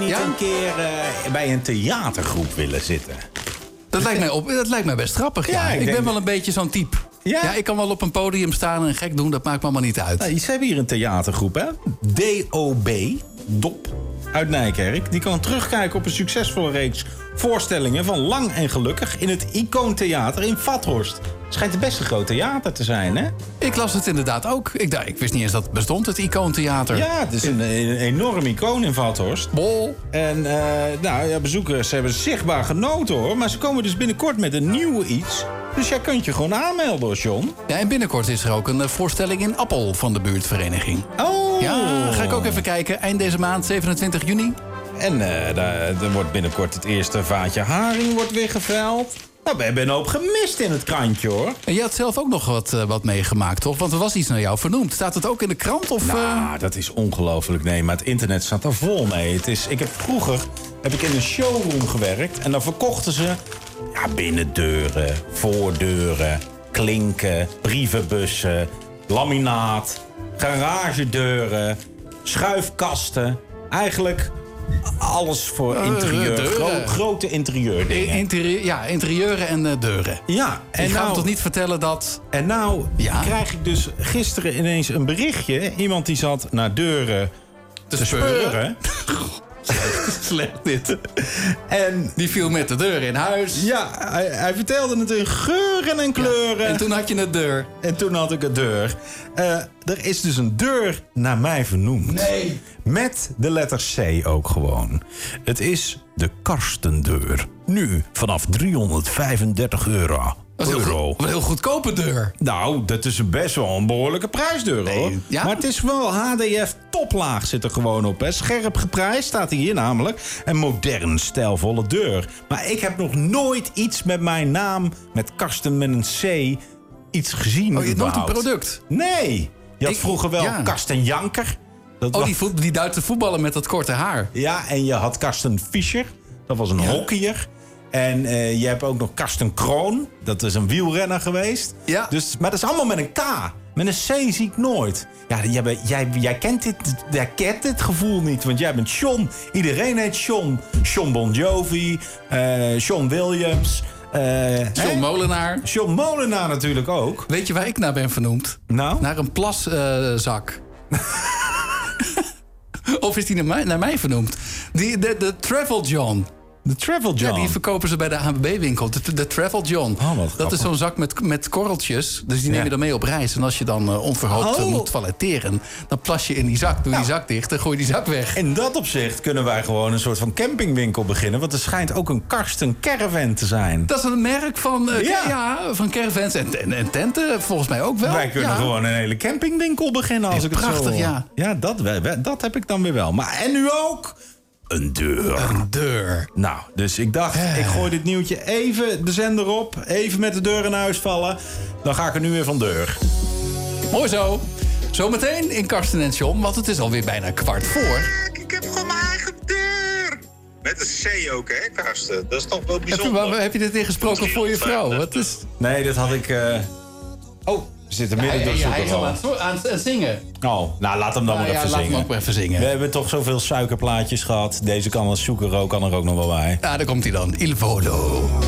niet een keer bij een theatergroep willen zitten? Dat lijkt mij best grappig, ja. Ik ben wel een beetje zo'n type. Ja, ik kan wel op een podium staan en gek doen, dat maakt me allemaal niet uit. Nou, ze hebben hier een theatergroep, hè? DOB, DOP, uit Nijkerk. Die kan terugkijken op een succesvolle reeks voorstellingen van Lang en Gelukkig in het Icoon Theater in Vathorst. Schijnt het best een groot theater te zijn, hè? Ik las het inderdaad ook. Ik wist niet eens dat het bestond, het Icoon Theater. Ja, het is een enorm icoon in Vathorst. Bol. En bezoekers hebben zichtbaar genoten, hoor. Maar ze komen dus binnenkort met een nieuw iets. Dus jij kunt je gewoon aanmelden, hoor, John. Ja, en binnenkort is er ook een voorstelling in Appel van de buurtvereniging. Oh! Ja, ga ik ook even kijken. Eind deze maand, 27 juni. En er wordt binnenkort het eerste vaatje haring wordt weer geveild. Nou, we hebben een hoop gemist in het krantje, hoor. En je had zelf ook nog wat meegemaakt, toch? Want er was iets naar jou vernoemd. Staat het ook in de krant? Of, Nou, dat is ongelooflijk. Nee, maar het internet staat er vol mee. Vroeger heb ik in een showroom gewerkt. En dan verkochten ze binnendeuren, voordeuren, klinken, brievenbussen, laminaat, garagedeuren, schuifkasten. Eigenlijk alles voor interieur. Grote interieurdingen. Interieuren en deuren. Ja. En je gaat me toch niet vertellen dat... En krijg ik dus gisteren ineens een berichtje. Iemand die zat naar deuren te speuren. Slecht dit. En die viel met de deur in huis. Ja, hij vertelde het in geuren en kleuren. Ja, en toen had je een deur. En toen had ik een deur. Er is dus een deur naar mij vernoemd. Nee. Met de letter C ook gewoon. Het is de Karstendeur. Nu vanaf €335. Dat is een heel goedkope deur. Nou, dat is best wel een behoorlijke prijsdeur, hoor. Ja? Maar het is wel HDF toplaag zit er gewoon op. Hè. Scherp geprijsd staat hier namelijk. En modern, stijlvolle deur. Maar ik heb nog nooit iets met mijn naam, met Karsten met een C, iets gezien. Oh, je hebt nooit een product? Nee. Je had vroeger wel Karsten Janker. Die Duitse voetballer met dat korte haar. Ja, en je had Karsten Fischer. Dat was een hockeyer. En je hebt ook nog Karsten Kroon. Dat is een wielrenner geweest. Ja. Dus, maar dat is allemaal met een K. Met een C zie ik nooit. Ja, jij kent dit gevoel niet. Want jij bent John. Iedereen heet John. John Bon Jovi. John Williams. John Molenaar. John Molenaar natuurlijk ook. Weet je waar ik naar ben vernoemd? Nou? Naar een plaszak. Of is die naar mij vernoemd? De Travel John. De Travel John? Ja, die verkopen ze bij de ANWB-winkel. De Travel John. Oh, dat is zo'n zak met korreltjes. Dus die neem je dan mee op reis. En als je dan onverhoopt moet toiletteren, dan plas je in die zak. Doe die zak dicht en gooi die zak weg. In dat opzicht kunnen wij gewoon een soort van campingwinkel beginnen. Want er schijnt ook een Karsten Caravan te zijn. Dat is een merk van, van caravans en tenten. Volgens mij ook wel. Wij kunnen gewoon een hele campingwinkel beginnen als ik het prachtig, zo... ja. Ja, dat heb ik dan weer wel. Maar en nu ook... Een deur. Een deur. Nou, dus ik dacht, ik gooi dit nieuwtje even de zender op. Even met de deur in huis vallen. Dan ga ik er nu weer van deur. Mooi zo. Zometeen in Karsten en John, want het is alweer bijna 15:15. Ik heb gewoon mijn eigen deur. Met een C ook, hè, Karsten? Dat is toch wel bijzonder. Heb je dit ingesproken voor je vrouw? Wat is... Nee, dat had ik... We zitten midden door zoeken. Hij is al aan het zingen. Oh, nou laat hem dan maar even zingen. Laat hem ook maar even zingen. We hebben toch zoveel suikerplaatjes gehad. Deze kan als zoeker ook, kan er ook nog wel bij. Ja, daar komt hij dan. Il Volo.